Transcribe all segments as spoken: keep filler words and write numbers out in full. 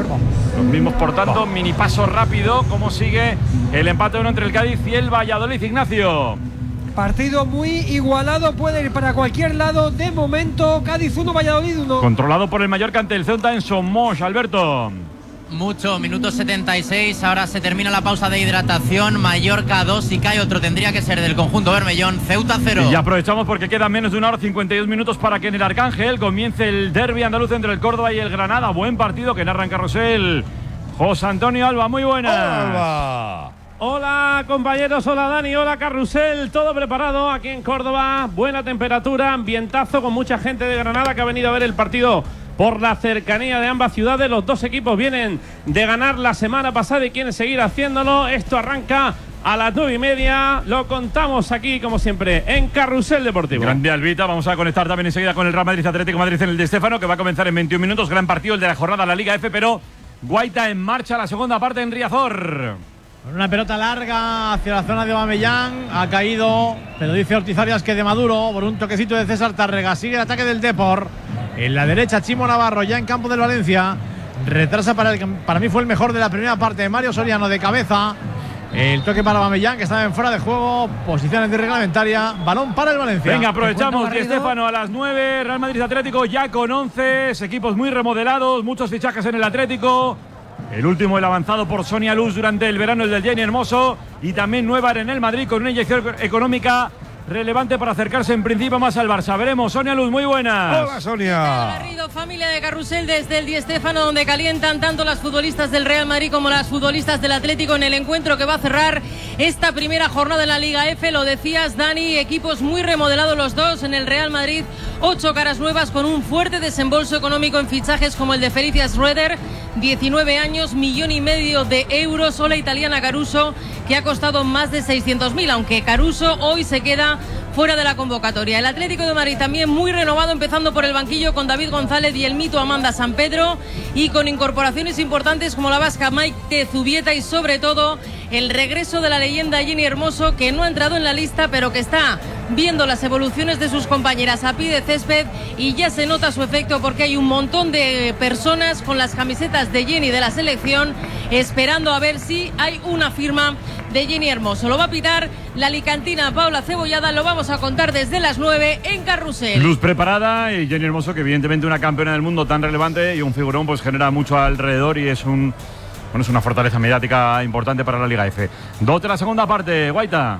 Los mismos, por tanto, oh. mini paso rápido. ¿Cómo sigue el empate uno entre el Cádiz y el Valladolid, Ignacio? Partido muy igualado, puede ir para cualquier lado. De momento, Cádiz uno, Valladolid uno. Controlado por el Mallorca ante el Ceuta en Somos, Alberto. Mucho, minuto setenta y seis, ahora se termina la pausa de hidratación. Mallorca dos y cae otro, tendría que ser del conjunto bermellón. Ceuta cero. Y ya aprovechamos porque quedan menos de una hora cincuenta y dos minutos para que en el Arcángel comience el derbi andaluz entre el Córdoba y el Granada. Buen partido que narra en Carrusel José Antonio Alba, muy buenas. Alba. Hola compañeros, hola Dani, hola Carrusel, todo preparado aquí en Córdoba, buena temperatura, ambientazo con mucha gente de Granada que ha venido a ver el partido por la cercanía de ambas ciudades. Los dos equipos vienen de ganar la semana pasada y quieren seguir haciéndolo. Esto arranca a las nueve y media, lo contamos aquí como siempre en Carrusel Deportivo. Grande Albita, vamos a conectar también enseguida con el Real Madrid Atlético Madrid en el de Stéfano, que va a comenzar en veintiún minutos, gran partido el de la jornada de la Liga F, pero Guaita en marcha, la segunda parte en Riazor. Una pelota larga hacia la zona de Aubameyang, ha caído, pero dice Ortiz Arias que de Maduro, por un toquecito de César Tárrega. Sigue el ataque del Depor. En la derecha, Chimo Navarro, ya en campo del Valencia. Retrasa para el que para mí fue el mejor de la primera parte, Mario Soriano de cabeza. El toque para Aubameyang, que estaba en fuera de juego, posición antirreglamentaria, balón para el Valencia. Venga, aprovechamos Di Stéfano a las nueve, Real Madrid Atlético ya con once, equipos muy remodelados, muchos fichajes en el Atlético. El último, el avanzado por Sonia Luz durante el verano, el del Jenny Hermoso, y también Nuevar en el Madrid con una inyección económica relevante para acercarse en principio más al Barça. Veremos. Sonia Luz, muy buenas. Hola, Sonia. Garrido, familia de Carrusel desde el Di Stéfano, donde calientan tanto las futbolistas del Real Madrid como las futbolistas del Atlético en el encuentro que va a cerrar esta primera jornada en la Liga F. Lo decías, Dani, equipos muy remodelados los dos. En el Real Madrid, ocho caras nuevas con un fuerte desembolso económico en fichajes como el de Felicia Schroeder, diecinueve años, millón y medio de euros, o la italiana Caruso, que ha costado más de seiscientos mil, aunque Caruso hoy se queda fuera de la convocatoria. El Atlético de Madrid también muy renovado, empezando por el banquillo con David González y el mito Amanda San Pedro, y con incorporaciones importantes como la vasca Maite Zubieta y sobre todo el regreso de la leyenda Jenny Hermoso, que no ha entrado en la lista pero que está viendo las evoluciones de sus compañeras a pie de césped y ya se nota su efecto porque hay un montón de personas con las camisetas de Jenny de la selección esperando a ver si hay una firma de Jenny Hermoso. Lo va a pitar la alicantina Paula Cebollada, lo vamos a contar desde las nueve en Carrusel. Luz preparada y Jenny Hermoso, que evidentemente una campeona del mundo tan relevante y un figurón, pues genera mucho alrededor y es un bueno, es una fortaleza mediática importante para la Liga F. Dos de la segunda parte, Guaita.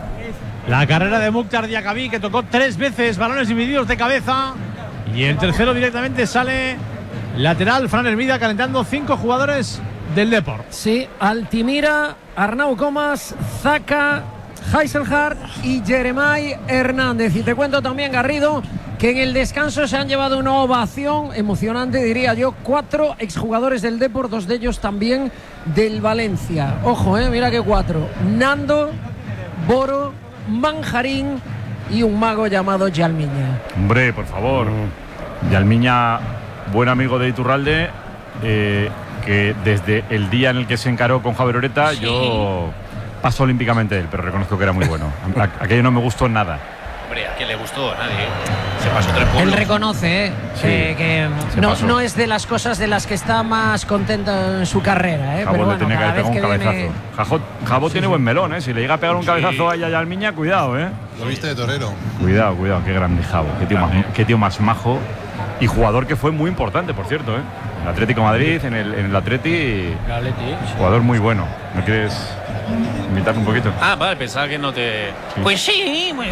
La carrera de Mukhtar Diakhaby, que tocó tres veces balones divididos de cabeza, y el tercero directamente sale lateral. Fran Hermida calentando cinco jugadores del Depor. Sí, Altimira, Arnau Comas, Zaka, Heiselhardt y Jeremai Hernández. Y te cuento también, Garrido, que en el descanso se han llevado una ovación emocionante, diría yo, cuatro exjugadores del Depor, dos de ellos también del Valencia. Ojo, eh, mira que cuatro: Nando, Boro, Manjarín y un mago llamado Yalmiña. Hombre, por favor. Yalmiña, buen amigo de Iturralde, eh, que desde el día en el que se encaró con Javier Oreta, sí. yo paso olímpicamente de él, pero reconozco que era muy bueno. Aquello no me gustó nada. Hombre, ¿a quién le gustó? Nadie. Se pasó tres pueblos. Él reconoce eh, sí, que, que no, no es de las cosas de las que está más contento en su carrera. Eh, Jabot pero le bueno, tenía que haber pegado un cabezazo. viene... Jabot, Jabot sí, tiene sí. buen melón, ¿eh? Si le llega a pegar un sí. cabezazo a Yalmiña, cuidado, ¿eh? Lo viste de torero. Cuidado, cuidado, qué grande Jabot. Qué tío, más, qué tío más majo. Y jugador que fue muy importante, por cierto, ¿eh? En el Atlético de Madrid, en el, en el Atleti. El Atleti sí. Jugador muy bueno. ¿No quieres invitarme un poquito? Ah, vale, pensaba que no te. Sí. Pues sí, pues.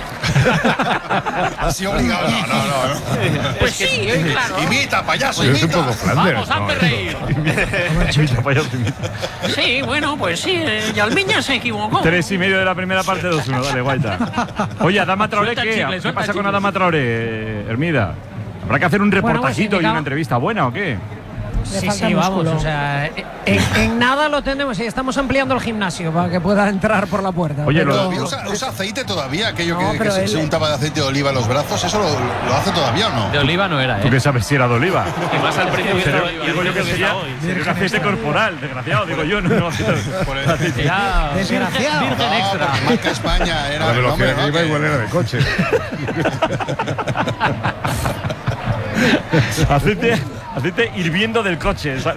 Así obligado. No, no, no. no. Pues sí, claro. Imita, payaso, imita. imita. Es un poco Flanders. Vamos, hazme reír. Imita, payaso, imita. Sí, bueno, pues sí. Yalmiña se equivocó. Tres y medio de la primera parte, dos uno. Dale, Guaita. Oye, Adama Traoré, ¿qué? Chicle, ¿Qué pasa con Adama Traoré, Hermida? ¿Habrá que hacer un reportajito bueno, y una entrevista buena o qué? Sí, sí, vamos, o sea, en, en nada lo tenemos y estamos ampliando el gimnasio para que pueda entrar por la puerta. Oye, pero, lo, usa, usa aceite todavía, aquello no, que, que se, él, se untaba de aceite de oliva en los brazos, ¿eso lo, lo hace todavía o no? De oliva no era, ¿eh? ¿Tú qué sabes si era de oliva? Que más al principio sería, digo yo que sería, sería un aceite corporal, desgraciado, digo yo, no, no aceite. Ya, desgraciado. Virgen extra. No, marca España era la velocidad que iba igual era de coche. aceite, aceite hirviendo del coche.